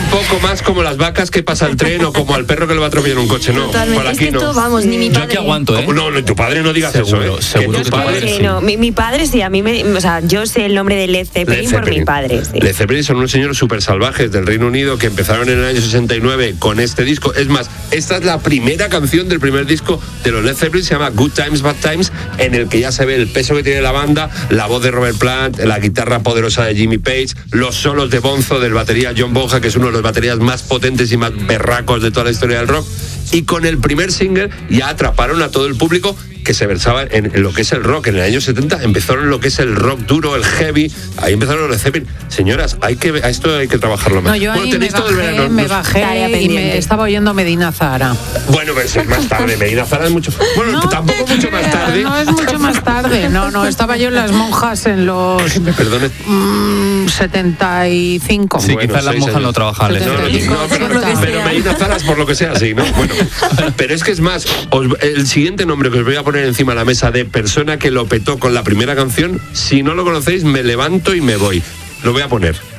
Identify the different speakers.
Speaker 1: poco más como las vacas que pasa el tren o como al perro que le va a atropellar un coche, no.
Speaker 2: Totalmente.
Speaker 1: Por aquí
Speaker 2: es que
Speaker 1: no.
Speaker 2: vamos, ni mi padre.
Speaker 3: Yo aquí aguanto, ¿eh?
Speaker 1: No, tu padre no digas
Speaker 3: Seguro,
Speaker 1: eso,
Speaker 3: seguro
Speaker 1: que tu
Speaker 3: que
Speaker 1: padre...
Speaker 2: Sí, no. Mi padre sí, a mí o sea, yo sé el nombre de Led Zeppelin por mi padre. Sí.
Speaker 1: Led Zeppelin son unos señores súper salvajes del Reino Unido que empezaron en el año 69 con este disco. Es más, esta es la primera canción del primer disco de los Led Zeppelin, se llama Good Times, Bad Times, en el que ya se ve el peso que tiene la banda, la voz de Robert Plant, la guitarra poderosa de Jimmy Page, los solos de Bonzo del batería John Bonham, que es uno de los baterías más potentes y más berracos de toda la historia del rock. Y con el primer single ya atraparon a todo el público que se versaba en lo que es el rock. En el año 70 empezaron lo que es el rock duro, el heavy. Ahí empezaron los Led Zeppelin. Señoras, a esto hay que trabajarlo más.
Speaker 4: No, yo ahí me bajé y me estaba oyendo Medina Zahara.
Speaker 1: Bueno, pero es más tarde. Medina Zahara es mucho... Bueno,
Speaker 4: No
Speaker 1: tampoco
Speaker 4: te
Speaker 1: mucho más
Speaker 4: creas,
Speaker 1: tarde.
Speaker 4: No es mucho más tarde. No, estaba yo en Las Monjas en los...
Speaker 1: Me perdone.
Speaker 4: 75.
Speaker 3: Sí, quizás las monjas no trabajan.
Speaker 1: Pero Medina Zahara es por lo que sea así, ¿no? Bueno, pero es que es más, el siguiente nombre que os voy a poner encima de la mesa de persona que lo petó con la primera canción, si no lo conocéis, me levanto y me voy. Lo voy a poner.